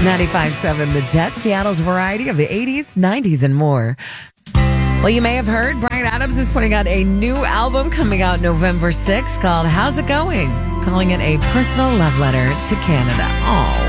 95.7 The Jet, Seattle's variety of the 80s, 90s, and more. Well, you may have heard Bryan Adams is putting out a new album coming out November 6th called How's It Going? Calling it a personal love letter to Canada. Oh.